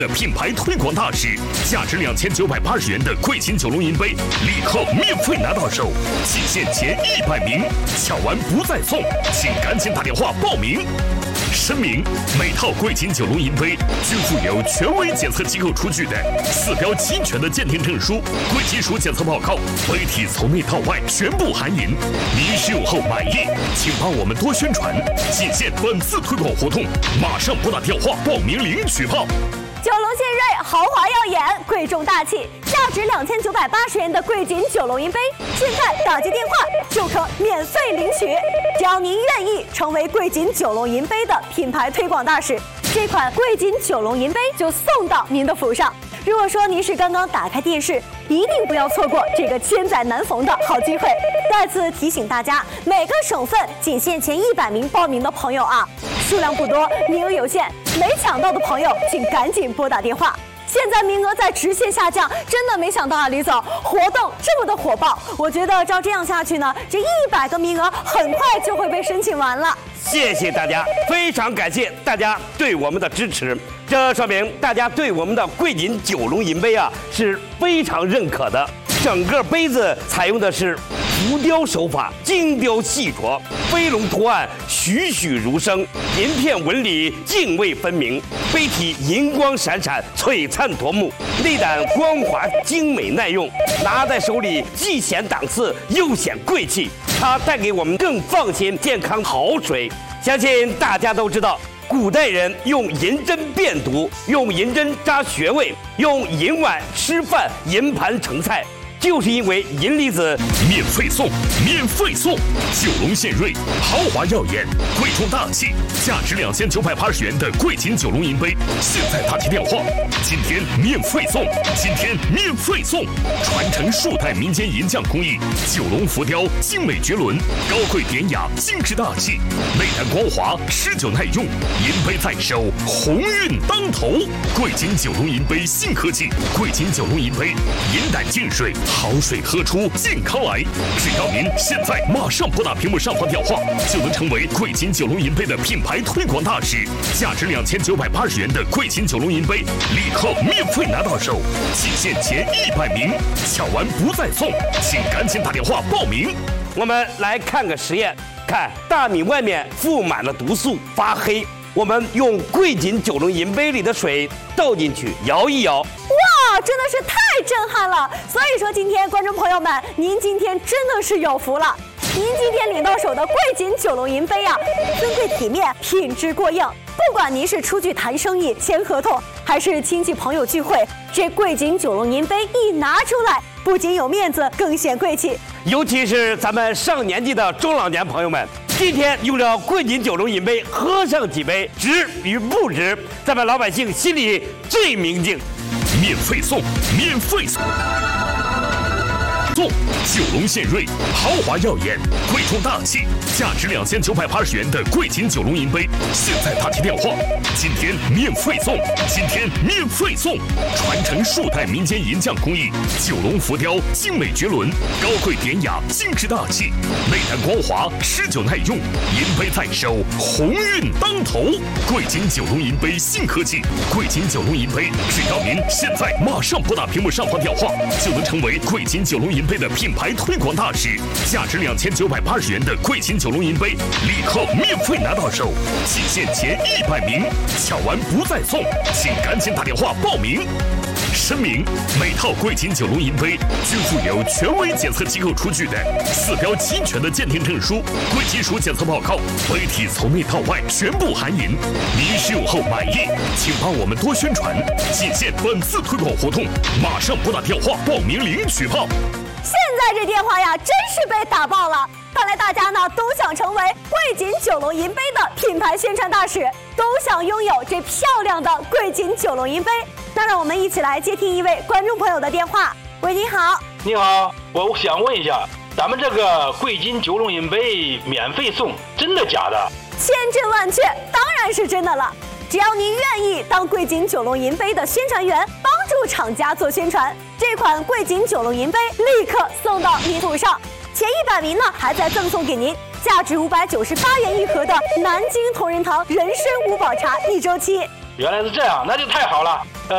的品牌推广大使，价值2980元的贵金九龙银杯，立刻免费拿到手，期限前100名，抢完不再送，请赶紧打电话报名。声明：每套贵金九龙银杯均附有权威检测机构出具的4标齐全的鉴定证书、贵金属检测报告，杯体从内到外全部含银。您使用后满意，请帮我们多宣传，仅限本次推广活动，马上拨打电话报名领取炮。 九龙献瑞，豪华耀眼，贵重大气，价值2980元的贵金九龙银杯，现在打接电话就可免费领取。只要您愿意成为贵金九龙银杯的品牌推广大使，这款贵金九龙银杯就送到您的府上。如果说您是刚刚打开电视，一定不要错过这个千载难逢的好机会。再次提醒大家，每个省份仅限前100名报名的朋友啊，数量不多，名额有限，没抢到的朋友请赶紧拨打电话。现在名额在直线下降，真的没想到啊，李总，活动这么的火爆，我觉得照这样下去呢，这100个名额很快就会被申请完了。 谢谢大家，非常感谢大家对我们的支持，这说明大家对我们的贵金九龙银杯啊是非常认可的。整个杯子采用的是浮雕手法，精雕细琢，飞龙图案栩栩如生，银片纹理泾渭分明，杯体银光闪闪，璀璨夺目，内胆光滑精美耐用，拿在手里既显档次又显贵气，它带给我们更放心、健康好水。相信大家都知道，古代人用银针辨毒，用银针扎穴位，用银碗吃饭，银盘盛菜，就是因为银离子免费送，免费送！九龙献瑞，豪华耀眼，贵重大气，价值2980元的贵金九龙银杯，现在打起电话，今天免费送，今天免费送！传承数代民间银匠工艺，九龙浮雕精美绝伦，高贵典雅，精致大气，内胆光滑，持久耐用，银杯在手，鸿运当头！贵金九龙银杯新科技，贵金九龙银杯，银胆净水。好水喝出健康来，只要您现在马上拨打屏幕上方电话，就能成为贵金九龙银杯的品牌推广大使。价值2980元的贵金九龙银杯，立刻免费拿到手，期限前100名，抢完不再送，请赶紧打电话报名。 我们来看个实验，看大米外面覆满了毒素，发黑。我们用贵金九龙银杯里的水倒进去，摇一摇。 哇，真的是太震撼了！所以说，今天观众朋友们，您今天真的是有福了。您今天领到手的贵金九龙银杯啊，尊贵体面，品质过硬。不管您是出去谈生意、签合同，还是亲戚朋友聚会，这贵金九龙银杯一拿出来，不仅有面子，更显贵气。 尤其是咱们上年纪的中老年朋友们，今天用着贵金九龙银杯喝上几杯，值与不值，咱们老百姓心里最明镜。 免费送，免费送！送九龙献瑞，豪华耀眼，贵重大气，价值2980元的贵金九龙银杯，现在打起电话，今天免费送，今天免费送！传承数代民间银匠工艺，九龙浮雕精美绝伦，高贵典雅，精致大气，内胆光滑，持久耐用，银杯在手，鸿运当头！贵金九龙银杯新科技，贵金九龙银杯，只要您现在马上拨打屏幕上方电话，就能成为贵金九龙银杯的品牌推广大使。价值2980元的贵金九龙银杯，立刻免费拿到手，期限前100名，抢完不再送，请赶紧打电话报名。声明：每套贵金九龙银杯均附有权威检测机构出具的4标齐全的鉴定证书、贵金属检测报告，杯体从内到外全部含银。您使用后满意，请帮我们多宣传，仅限本次推广活动，马上拨打电话报名领取炮。 现在这电话呀，真是被打爆了！看来大家呢都想成为贵金九龙银杯的品牌宣传大使，都想拥有这漂亮的贵金九龙银杯。那让我们一起来接听一位观众朋友的电话。喂，你好。 你好，我想问一下，咱们这个贵金九龙银杯免费送，真的假的？ 千真万确，当然是真的了。只要您愿意当贵金九龙银杯的宣传员，帮助厂家做宣传，这款贵金九龙银杯立刻送到您府上。前100名呢，还在赠送给您价值598元一盒的南京同仁堂人参五宝茶1周期。 原来是这样，那就太好了。